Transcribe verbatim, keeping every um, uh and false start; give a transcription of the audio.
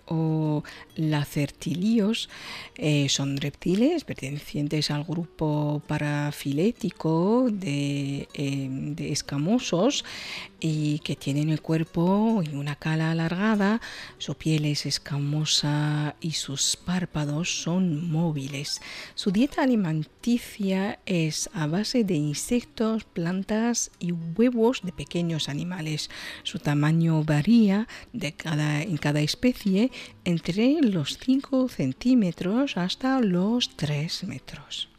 o lacertilios eh, son reptiles pertenecientes al grupo parafilético de, eh, de escamosos y que tienen el cuerpo y una cola alargada, su piel es escamosa y sus párpados son móviles. Su dieta alimenticia es a base de insectos, plantas y huevos de pequeños animales. Su tamaño varía de cada, en cada especie entre los cinco centímetros hasta los tres metros.